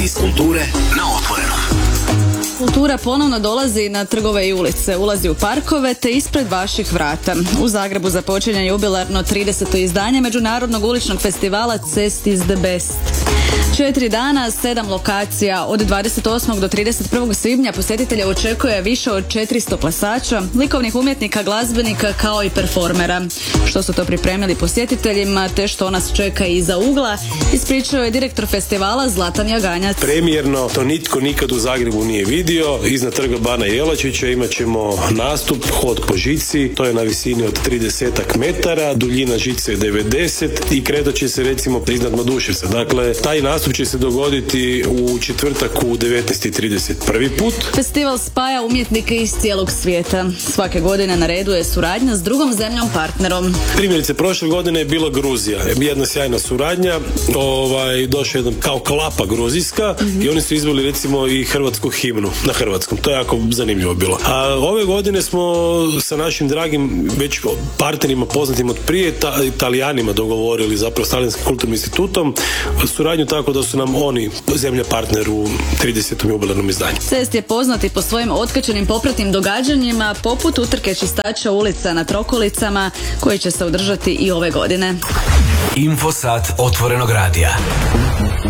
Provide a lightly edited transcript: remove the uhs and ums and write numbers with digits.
Iz kulture na otvorenom. Kultura ponovno dolazi na trgove i ulice, ulazi u parkove te ispred vaših vrata. U Zagrebu započinje jubilarno 30. izdanje Međunarodnog uličnog festivala Cest is the Best. 4 dana, 7 lokacija. Od 28. do 31. svibnja posjetitelja očekuje više od 400 plesača, likovnih umjetnika, glazbenika kao i performera. Što su to pripremili posjetiteljima te što nas čeka iza ugla, ispričao je direktor festivala Zlatan Jaganjac. Premijerno to nitko nikad u Zagrebu nije vidio. Iznad trga Bana Jelačića imat ćemo nastup, hod po žici, to je na visini od 30 metara, duljina žice je 90 i kretat će se recimo iznad Maduševca. Dakle, taj nastup će se dogoditi u četvrtak u 19:30 prvi put. Festival spaja umjetnike iz cijelog svijeta. Svake godine na redu je suradnja s drugom zemljom partnerom. Primjerice, prošle godine je bila Gruzija. Jedna sjajna suradnja. Došao jedan kao klapa gruzijska i oni su izveli recimo i hrvatsku himnu na hrvatskom. To je jako zanimljivo bilo. A ove godine smo sa našim dragim već partnerima poznatim od prije, Italijanima dogovorili, zapravo s Talijanskim kulturnim institutom, suradnju tako da su nam oni zemlja partner u 30. jubilarnom izdanju. Cest je poznat i po svojim otkačenim popratnim događanjima poput utrke čistača ulica na Trokolicama koji će se održati i ove godine. Infosat otvorenog radija.